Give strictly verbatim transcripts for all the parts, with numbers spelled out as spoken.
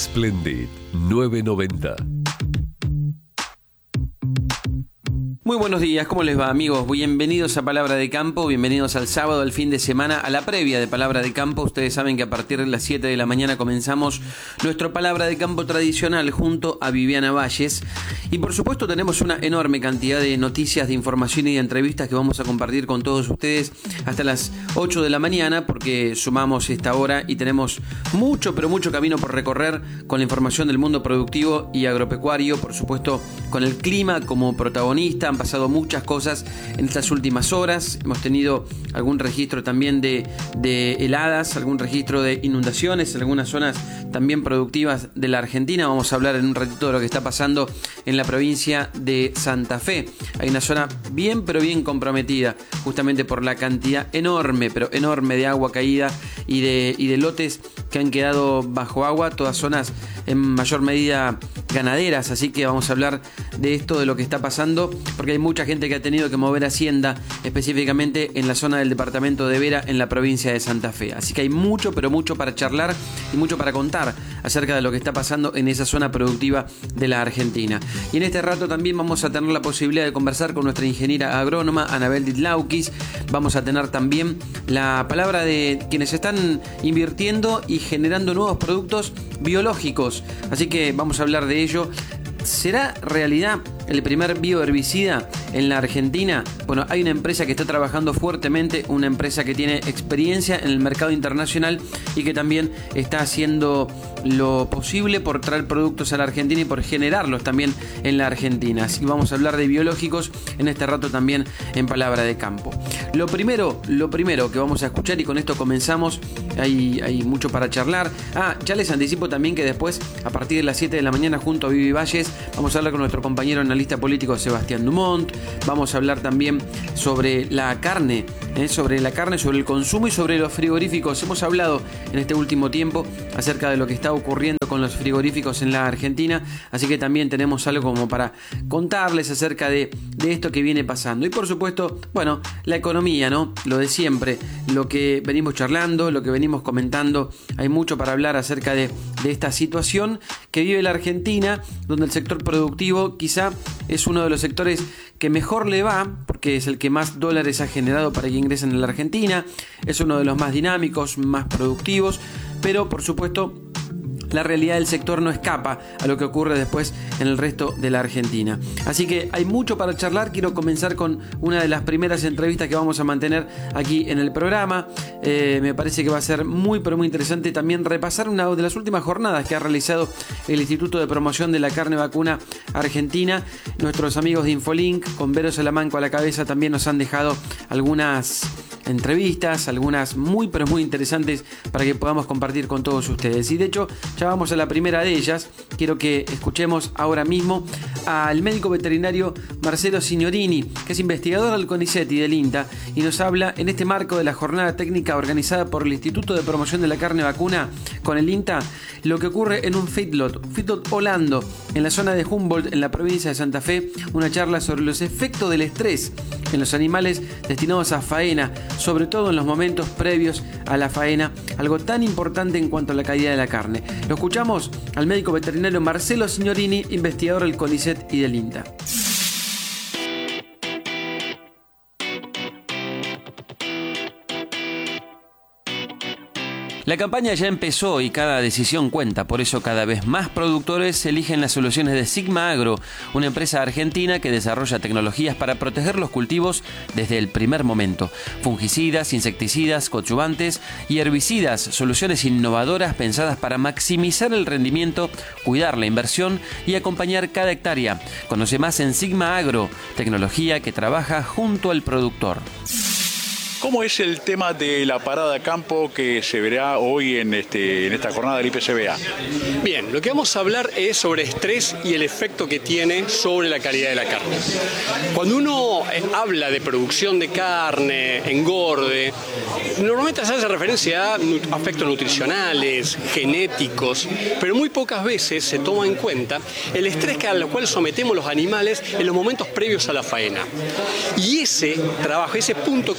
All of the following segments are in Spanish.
Splendid nueve noventa. Muy buenos días, ¿cómo les va, amigos? Bienvenidos a Palabra de Campo, bienvenidos al sábado, al fin de semana, a la previa de Palabra de Campo. Ustedes saben que a partir de las siete de la mañana comenzamos nuestro Palabra de Campo tradicional junto a Viviana Valles. Y por supuesto tenemos una enorme cantidad de noticias, de información y de entrevistas que vamos a compartir con todos ustedes hasta las ocho de la mañana, porque sumamos esta hora y tenemos mucho, pero mucho camino por recorrer con la información del mundo productivo y agropecuario, por supuesto con el clima como protagonista. Han pasado muchas cosas en estas últimas horas. Hemos tenido algún registro también de, de heladas, algún registro de inundaciones en algunas zonas también productivas de la Argentina. Vamos a hablar en un ratito de lo que está pasando en la provincia de Santa Fe. Hay una zona bien pero bien comprometida justamente por la cantidad enorme, pero enorme de agua caída y de, y de lotes que han quedado bajo agua, todas zonas en mayor medida ganaderas, así que vamos a hablar de esto, de lo que está pasando, porque hay mucha gente que ha tenido que mover hacienda, específicamente en la zona del departamento de Vera, en la provincia de Santa Fe. Así que hay mucho, pero mucho para charlar y mucho para contar acerca de lo que está pasando en esa zona productiva de la Argentina. Y en este rato también vamos a tener la posibilidad de conversar con nuestra ingeniera agrónoma, Anabel Ditlaukis. Vamos a tener también la palabra de quienes están invirtiendo y generando nuevos productos biológicos. Así que vamos a hablar de ello. ¿Será realidad el primer bioherbicida en la Argentina? Bueno, hay una empresa que está trabajando fuertemente, una empresa que tiene experiencia en el mercado internacional y que también está haciendo lo posible por traer productos a la Argentina y por generarlos también en la Argentina. Así que vamos a hablar de biológicos en este rato también en Palabra de Campo. Lo primero, lo primero que vamos a escuchar, y con esto comenzamos, hay, hay mucho para charlar. Ah, ya les anticipo también que después, a partir de las siete de la mañana, junto a Vivi Valles, vamos a hablar con nuestro compañero analista político Sebastián Dumont. Vamos a hablar también sobre la carne, ¿eh? sobre la carne, sobre el consumo y sobre los frigoríficos. Hemos hablado en este último tiempo acerca de lo que está ocurriendo con los frigoríficos en la Argentina, así que también tenemos algo como para contarles acerca de, de esto que viene pasando. Y por supuesto, bueno, la economía, ¿no? Lo de siempre, lo que venimos charlando, lo que venimos comentando. Hay mucho para hablar acerca de, de esta situación que vive la Argentina, donde el sector productivo quizá es uno de los sectores que mejor le va, porque es el que más dólares ha generado para que ingresen en la Argentina, es uno de los más dinámicos, más productivos, pero por supuesto la realidad del sector no escapa a lo que ocurre después en el resto de la Argentina. Así que hay mucho para charlar. Quiero comenzar con una de las primeras entrevistas que vamos a mantener aquí en el programa. Eh, me parece que va a ser muy pero muy interesante también repasar una de las últimas jornadas que ha realizado el Instituto de Promoción de la Carne Vacuna Argentina. Nuestros amigos de Infolink, con Vero Salamanco a la cabeza, también nos han dejado algunas entrevistas, algunas muy pero muy interesantes para que podamos compartir con todos ustedes. Y de hecho, ya vamos a la primera de ellas. Quiero que escuchemos ahora mismo al médico veterinario Marcelo Signorini, que es investigador del CONICET y del INTA, y nos habla en este marco de la jornada técnica organizada por el Instituto de Promoción de la Carne Vacuna con el INTA, lo que ocurre en un feedlot, feedlot Holando, en la zona de Humboldt, en la provincia de Santa Fe, una charla sobre los efectos del estrés en los animales destinados a faena, sobre todo en los momentos previos a la faena, algo tan importante en cuanto a la calidad de la carne. Lo escuchamos al médico veterinario Marcelo Signorini, investigador del CONICET y del INTA. La campaña ya empezó y cada decisión cuenta, por eso cada vez más productores eligen las soluciones de Sigma Agro, una empresa argentina que desarrolla tecnologías para proteger los cultivos desde el primer momento. Fungicidas, insecticidas, coadyuvantes y herbicidas, soluciones innovadoras pensadas para maximizar el rendimiento, cuidar la inversión y acompañar cada hectárea. Conoce más en Sigma Agro, tecnología que trabaja junto al productor. ¿Cómo es el tema de la parada a campo que se verá hoy en, este, en esta jornada del I P C B A? Bien, lo que vamos a hablar es sobre estrés y el efecto que tiene sobre la calidad de la carne. Cuando uno habla de producción de carne, engorde, normalmente se hace referencia a aspectos nutricionales, genéticos, pero muy pocas veces se toma en cuenta el estrés al cual sometemos los animales en los momentos previos a la faena. Y ese trabajo, ese punto crítico,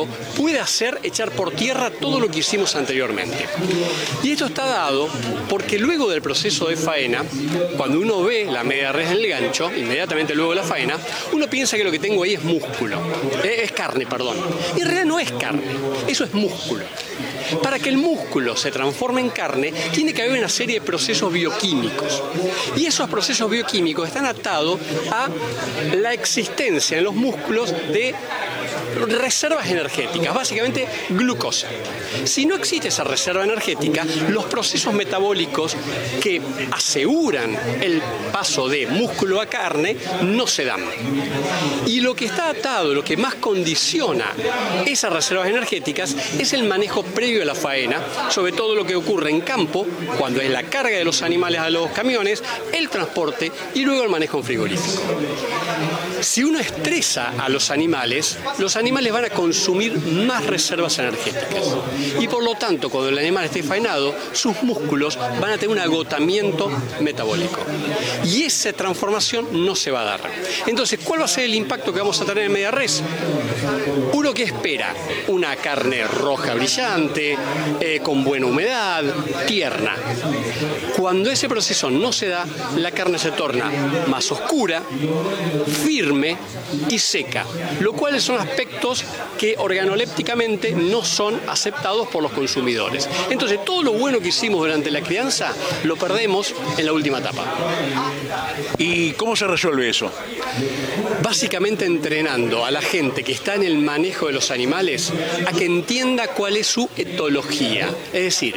producto puede hacer echar por tierra todo lo que hicimos anteriormente. Y esto está dado porque luego del proceso de faena, cuando uno ve la media res en el gancho, inmediatamente luego de la faena, uno piensa que lo que tengo ahí es músculo, es carne, perdón. Y en realidad no es carne, eso es músculo. Para que el músculo se transforme en carne, tiene que haber una serie de procesos bioquímicos. Y esos procesos bioquímicos están atados a la existencia en los músculos de reservas energéticas, básicamente glucosa. Si no existe esa reserva energética, los procesos metabólicos que aseguran el paso de músculo a carne no se dan. Y lo que está atado, lo que más condiciona esas reservas energéticas es el manejo previo a la faena, sobre todo lo que ocurre en campo, cuando es la carga de los animales a los camiones, el transporte y luego el manejo en frigorífico. Si uno estresa a los animales, los animales van a consumir más reservas energéticas. Y por lo tanto, cuando el animal esté faenado, sus músculos van a tener un agotamiento metabólico. Y esa transformación no se va a dar. Entonces, ¿cuál va a ser el impacto que vamos a tener en media res? Uno que espera una carne roja brillante, eh, con buena humedad, tierna. Cuando ese proceso no se da, la carne se torna más oscura, firme y seca, lo cual son aspectos que organolépticamente no son aceptados por los consumidores. Entonces, todo lo bueno que hicimos durante la crianza lo perdemos en la última etapa. ¿Y cómo se resuelve eso? Básicamente entrenando a la gente que está en el manejo de los animales a que entienda cuál es su etología, es decir,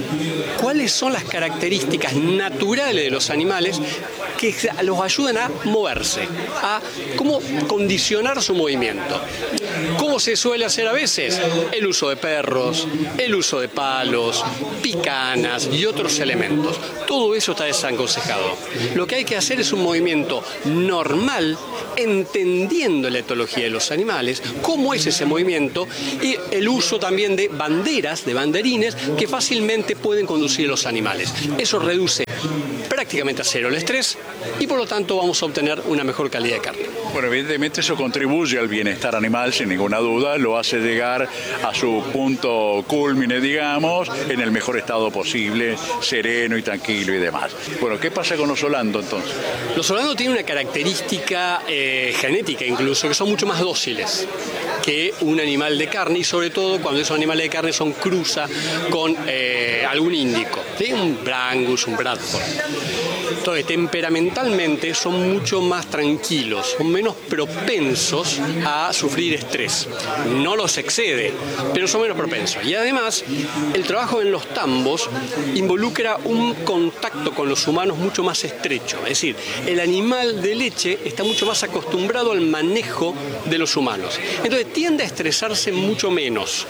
cuáles son las características naturales de los animales que los ayudan a moverse, a cómo condicionar su movimiento. ¿Cómo se suele hacer a veces? El uso de perros, el uso de palos, picanas y otros elementos. Todo eso está desaconsejado. Lo que hay que hacer es un movimiento normal, entendiendo la etología de los animales, cómo es ese movimiento y el uso también de banderas, de banderines que fácilmente pueden conducir a los animales. Eso reduce prácticamente a cero el estrés y por lo tanto vamos a obtener una mejor calidad de carne. Bueno, evidentemente eso contribuye al bienestar animal sin ninguna duda, lo hace llegar a su punto culmine, digamos, en el mejor estado posible, sereno y tranquilo y demás. Bueno, ¿qué pasa con los holandos entonces? Los holandos tienen una característica eh, genética incluso, que son mucho más dóciles que un animal de carne y sobre todo cuando esos animales de carne son cruza con eh, algún índico, ¿sí? Un Brangus, un Bradford. Entonces, temperamentalmente son mucho más tranquilos, son menos propensos a sufrir estrés. No los excede, pero son menos propensos. Y además, el trabajo en los tambos involucra un contacto con los humanos mucho más estrecho. Es decir, el animal de leche está mucho más acostumbrado al manejo de los humanos. Entonces, tiende a estresarse mucho menos.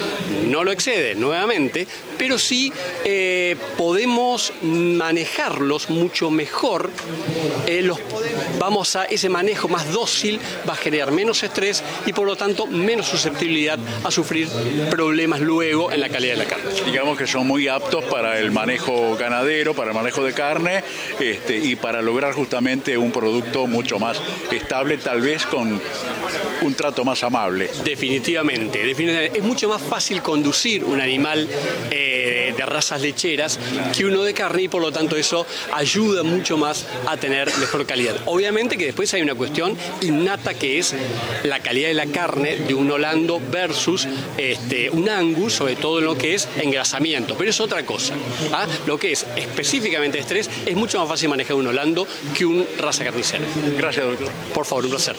No lo excede, nuevamente, pero sí eh, podemos manejarlos mucho mejor. Eh, los, vamos a ese manejo más dócil va a generar menos estrés y por lo tanto menos susceptibilidad a sufrir problemas luego en la calidad de la carne. Digamos que son muy aptos para el manejo ganadero, para el manejo de carne este, y para lograr justamente un producto mucho más estable, tal vez con un trato más amable. Definitivamente, definitivamente. Es mucho más fácil conducir un animal eh, de razas lecheras que uno de carne y por lo tanto eso ayuda mucho más a tener mejor calidad. Obviamente que después hay una cuestión innata que es la calidad de la carne de un holando versus este, un angus, sobre todo en lo que es engrasamiento, pero es otra cosa. ¿Ah? Lo que es específicamente estrés es mucho más fácil manejar un holando que un raza carnicera. Gracias, doctor. Por favor, un placer.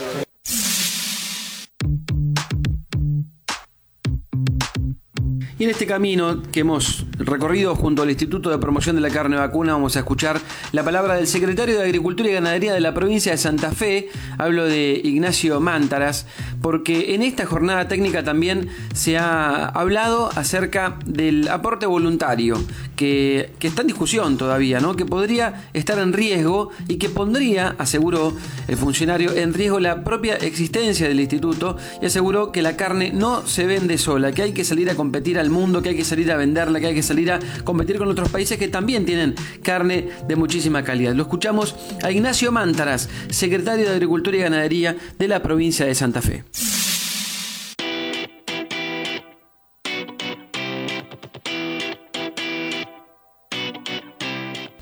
Y en este camino que hemos recorrido junto al Instituto de Promoción de la Carne Vacuna vamos a escuchar la palabra del secretario de Agricultura y Ganadería de la provincia de Santa Fe. Hablo de Ignacio Mántaras, porque en esta jornada técnica también se ha hablado acerca del aporte voluntario, que, que está en discusión todavía, ¿no? Que podría estar en riesgo y que pondría, aseguró el funcionario, en riesgo la propia existencia del instituto y aseguró que la carne no se vende sola, que hay que salir a competir al mundo, que hay que salir a venderla, que hay que salir a competir con otros países que también tienen carne de muchísima calidad. Lo escuchamos a Ignacio Mántaras, secretario de Agricultura y Ganadería de la provincia de Santa Fe.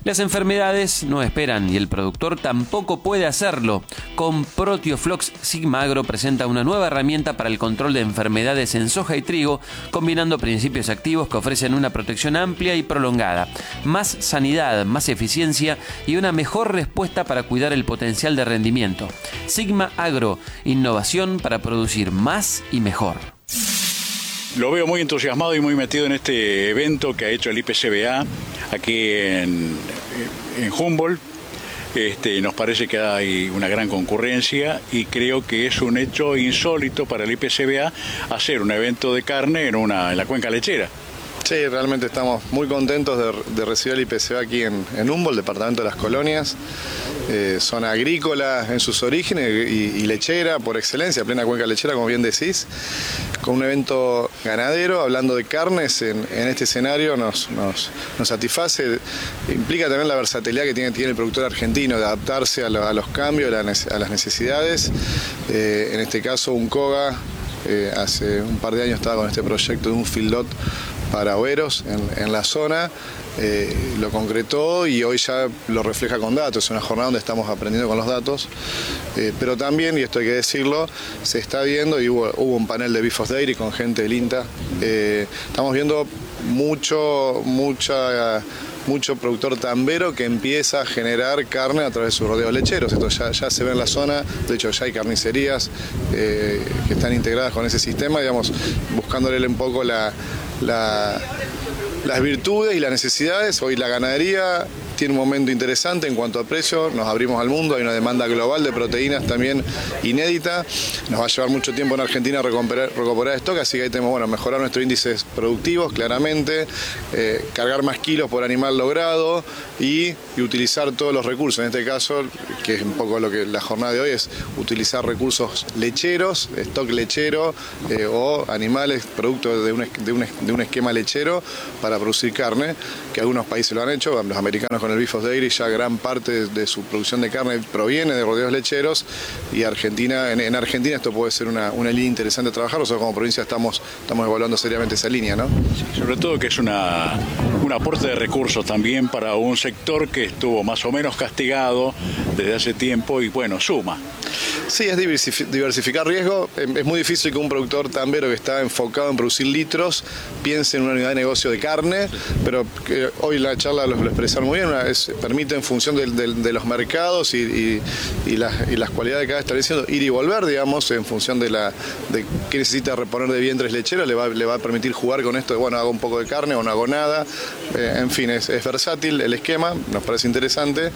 Las enfermedades no esperan y el productor tampoco puede hacerlo. Con Proteoflox, Sigma Agro presenta una nueva herramienta para el control de enfermedades en soja y trigo, combinando principios activos que ofrecen una protección amplia y prolongada, más sanidad, más eficiencia y una mejor respuesta para cuidar el potencial de rendimiento. Sigma Agro, innovación para producir más y mejor. Lo veo muy entusiasmado y muy metido en este evento que ha hecho el I P C B A aquí en, en Humboldt. Este, nos parece que hay una gran concurrencia y creo que es un hecho insólito para el I P C B A hacer un evento de carne en, una, en la cuenca lechera. Sí, realmente estamos muy contentos de, de recibir el I P C B A aquí en, en Humboldt, departamento de las Colonias, eh, zona agrícola en sus orígenes y, y lechera por excelencia, plena cuenca lechera, como bien decís, con un evento ganadero, hablando de carnes en, en este escenario nos, nos, nos satisface, implica también la versatilidad que tiene, tiene el productor argentino de adaptarse a, lo, a los cambios, a las necesidades, eh, en este caso un Koga, eh, hace un par de años estaba con este proyecto de un feedlot para overos en, en la zona, eh, lo concretó y hoy ya lo refleja con datos, es una jornada donde estamos aprendiendo con los datos, eh, pero también, y esto hay que decirlo, se está viendo, y hubo, hubo un panel de Beef of Dairy con gente del INTA, eh, estamos viendo mucho, mucha... mucho productor tambero que empieza a generar carne a través de sus rodeos lecheros. Esto ya, ya se ve en la zona, de hecho ya hay carnicerías eh, que están integradas con ese sistema, digamos, buscándole un poco la, la, las virtudes y las necesidades. Hoy la ganadería tiene un momento interesante en cuanto a precio, nos abrimos al mundo, hay una demanda global de proteínas también inédita, nos va a llevar mucho tiempo en Argentina recuperar, recuperar stock, así que ahí tenemos, bueno, mejorar nuestros índices productivos claramente, eh, cargar más kilos por animal logrado y, y utilizar todos los recursos, en este caso, que es un poco lo que la jornada de hoy es, utilizar recursos lecheros, stock lechero eh, o animales producto de un, de, un, de un esquema lechero para producir carne, que algunos países lo han hecho, los americanos con el Beef of Dairy ya gran parte de, de su producción de carne proviene de rodeos lecheros y Argentina, en, en Argentina esto puede ser una, una línea interesante a trabajar, nosotros como provincia estamos, estamos evaluando seriamente esa línea, ¿no? Sí, sobre todo que es una, un aporte de recursos también para un sector que estuvo más o menos castigado desde hace tiempo y bueno, suma. Sí, es diversificar riesgo. Es muy difícil que un productor tambero que está enfocado en producir litros piense en una unidad de negocio de carne, pero que hoy la charla lo, lo expresaron muy bien, es, permite en función de, de, de los mercados y, y, y, las, y las cualidades de cada establecimiento ir y volver, digamos, en función de, la, de qué necesita reponer de vientres lecheros, le va, le va a permitir jugar con esto de, bueno, hago un poco de carne o no hago nada, eh, en fin, es, es versátil el esquema, nos parece interesante,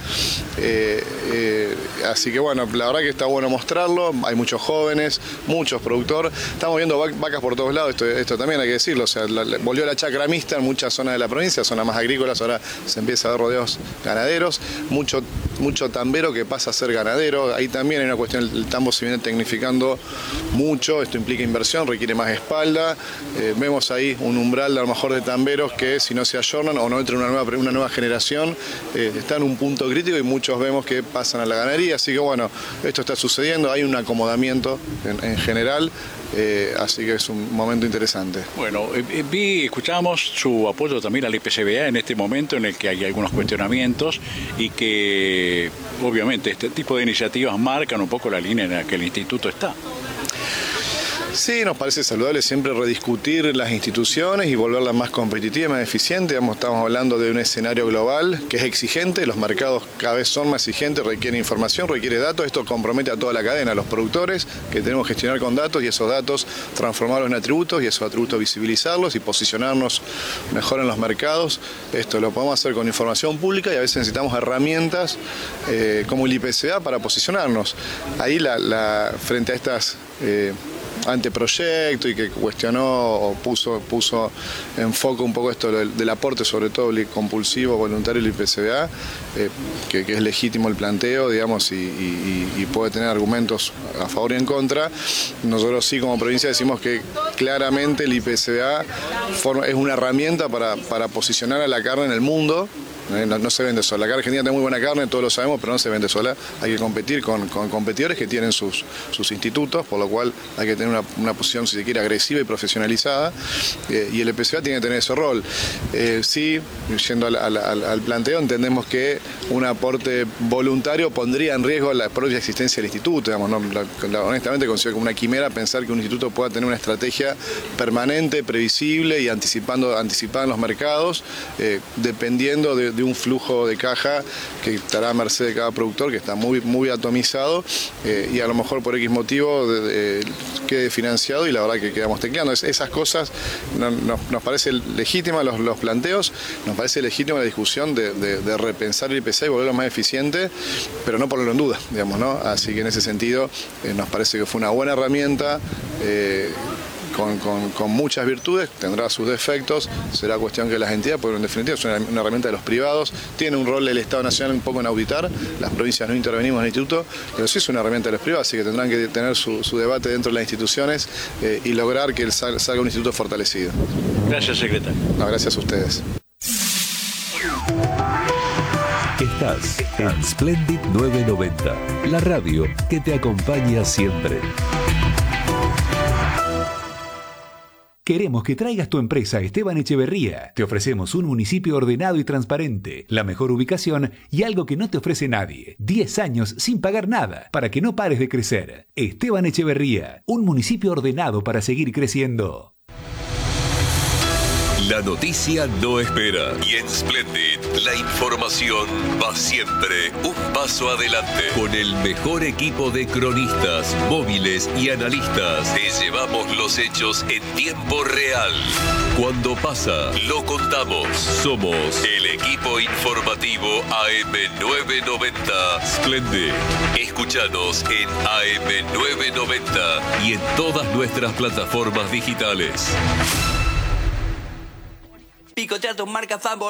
eh, eh, así que bueno, la verdad que está bueno mostrarlo, hay muchos jóvenes, muchos productores, estamos viendo vacas por todos lados, esto, esto también hay que decirlo, o sea, la, la, volvió la chacra mixta en muchas zonas de la provincia, zonas más agrícolas, ahora se empieza a ver rodeos ganaderos, mucho, mucho tambero que pasa a ser ganadero, ahí también hay una cuestión, el tambo se viene tecnificando mucho, esto implica inversión, requiere más espalda, eh, vemos ahí un umbral de a lo mejor de tamberos que si no se ayornan o no entra una nueva, una nueva generación, eh, está en un punto crítico y muchos vemos que pasan a la ganadería, así que bueno, esto está sucediendo, hay un acomodamiento en, en general, eh, así que es un momento interesante. Bueno, eh, vi, escuchamos su apoyo también al I P C B A en este momento en el que hay algunos cuestionamientos y que obviamente este tipo de iniciativas marcan un poco la línea en la que el instituto está. Sí, nos parece saludable siempre rediscutir las instituciones y volverlas más competitivas, más eficientes. Estamos hablando de un escenario global que es exigente, los mercados cada vez son más exigentes, requieren información, requiere datos. Esto compromete a toda la cadena, a los productores, que tenemos que gestionar con datos y esos datos transformarlos en atributos y esos atributos visibilizarlos y posicionarnos mejor en los mercados. Esto lo podemos hacer con información pública y a veces necesitamos herramientas eh, como el I P C B A para posicionarnos. Ahí la, la, frente a estas... Eh, anteproyecto y que cuestionó o puso, puso en foco un poco esto del, del aporte, sobre todo el compulsivo voluntario del I P C B A, eh, que, que es legítimo el planteo, digamos, y, y, y puede tener argumentos a favor y en contra. Nosotros sí como provincia decimos que claramente el I P C B A forma, es una herramienta para, para posicionar a la carne en el mundo. No, no se vende sola. La Argentina tiene muy buena carne, todos lo sabemos, pero no se vende sola. Hay que competir con, con competidores que tienen sus, sus institutos, por lo cual hay que tener una, una posición, si se quiere, agresiva y profesionalizada, eh, y el E P C A tiene que tener ese rol. Eh, sí, yendo al, al, al planteo, entendemos que un aporte voluntario pondría en riesgo la propia existencia del instituto. Digamos, ¿no? la, la, honestamente considero como una quimera pensar que un instituto pueda tener una estrategia permanente, previsible y anticipando, anticipada en los mercados, eh, dependiendo de, de un flujo de caja que estará a merced de cada productor, que está muy, muy atomizado, eh, y a lo mejor por X motivo de, de, quede financiado, y la verdad que quedamos tecleando. Es, esas cosas no, no, nos parece legítima los, los planteos, nos parece legítima la discusión de, de, de repensar el I P C A y volverlo más eficiente, pero no ponerlo en duda, digamos, ¿no? Así que en ese sentido eh, nos parece que fue una buena herramienta, eh, Con, con, con muchas virtudes, tendrá sus defectos, será cuestión que las entidades, porque en definitiva es una, una herramienta de los privados, tiene un rol del Estado Nacional un poco en auditar, las provincias no intervenimos en el instituto, pero sí es una herramienta de los privados, así que tendrán que tener su, su debate dentro de las instituciones eh, y lograr que salga, salga un instituto fortalecido. Gracias, secretario. No, gracias a ustedes. Estás en Splendid novecientos noventa, la radio que te acompaña siempre. Queremos que traigas tu empresa a Esteban Echeverría. Te ofrecemos un municipio ordenado y transparente, la mejor ubicación y algo que no te ofrece nadie. diez años sin pagar nada, para que no pares de crecer. Esteban Echeverría, un municipio ordenado para seguir creciendo. La noticia no espera. Y en Splendid, la información va siempre un paso adelante. Con el mejor equipo de cronistas, móviles y analistas, te llevamos los hechos en tiempo real. Cuando pasa, lo contamos. Somos el equipo informativo A M novecientos noventa Splendid. Escúchanos en A M novecientos noventa y en todas nuestras plataformas digitales. Picotea tu marca favorita.